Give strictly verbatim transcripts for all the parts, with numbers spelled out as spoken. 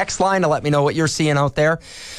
text line to let me know what you're seeing out there.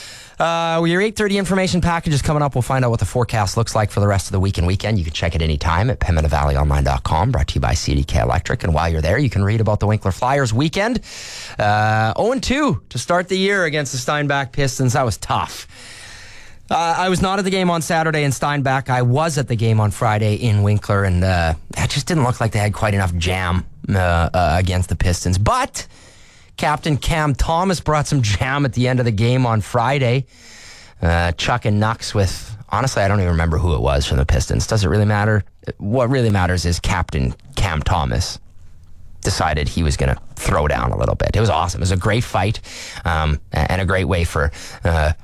Uh, your eight thirty information package is coming up. We'll find out what the forecast looks like for the rest of the week and weekend. You can check it anytime at Pembina Valley Online dot com, brought to you by C D K Electric. And while you're there, you can read about the Winkler Flyers weekend. Uh, oh and two to start the year against the Steinbach Pistons. That was tough. Uh, I was not at the game on Saturday in Steinbach. I was at the game on Friday in Winkler, and uh, it just didn't look like they had quite enough jam uh, uh, against the Pistons. But Captain Cam Thomas brought some jam at the end of the game on Friday. Uh, Chuck and Nux with, honestly, I don't even remember who it was from the Pistons. Does it really matter? What really matters is Captain Cam Thomas decided he was going to throw down a little bit. It was awesome. It was a great fight um, and a great way for uh,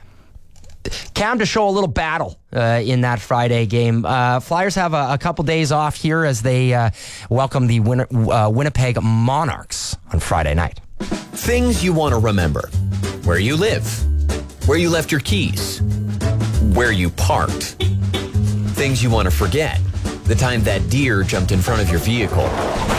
Cam to show a little battle uh, in that Friday game. Uh, Flyers have a, a couple days off here as they uh, welcome the Win- uh, Winnipeg Monarchs on Friday night. Things you want to remember. Where you live. Where you left your keys. Where you parked. Things you want to forget. The time that deer jumped in front of your vehicle.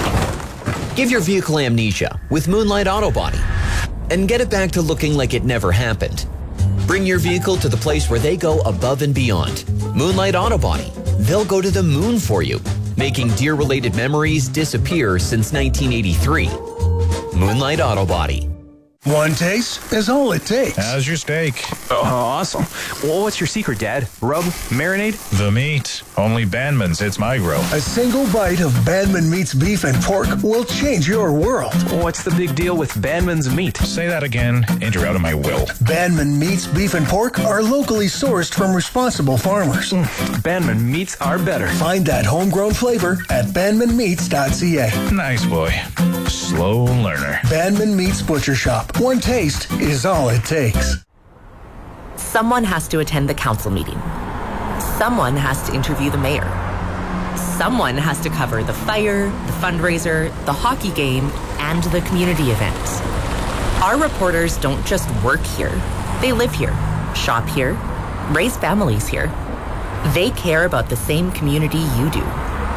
Give your vehicle amnesia with Moonlight Auto Body and get it back to looking like it never happened. Bring your vehicle to the place where they go above and beyond. Moonlight Auto Body. They'll go to the moon for you, making deer-related memories disappear since nineteen eighty-three. Moonlight Auto Body. One taste is all it takes. How's your steak? Oh, awesome. Well, what's your secret, Dad? Rub? Marinade? The meat. Only Bandman's hits my grill. A single bite of Bandman Meat's beef and pork will change your world. What's the big deal with Bandman's meat? Say that again, and you're out of my will. Bandman Meat's beef and pork are locally sourced from responsible farmers. Mm, Bandman Meats are better. Find that homegrown flavor at bandman meats dot c a. Nice boy. Slow learner. Bandman Meats Butcher Shop. One taste is all it takes. Someone has to attend the council meeting. Someone has to interview the mayor. Someone has to cover the fire, the fundraiser, the hockey game, and the community event. Our reporters don't just work here. They live here, shop here, raise families here. They care about the same community you do.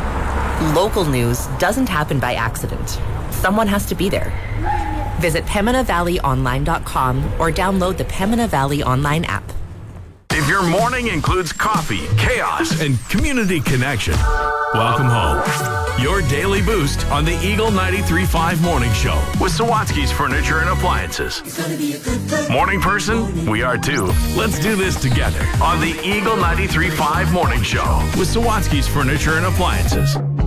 Local news doesn't happen by accident. Someone has to be there. Visit Pembina Valley Online dot com or download the Pembina Valley Online app. If your morning includes coffee, chaos, and community connection, welcome home. Your daily boost on the Eagle ninety-three point five Morning Show with Sawatsky's Furniture and Appliances. Morning person? We are too. Let's do this together on the Eagle ninety-three point five Morning Show with Sawatsky's Furniture and Appliances.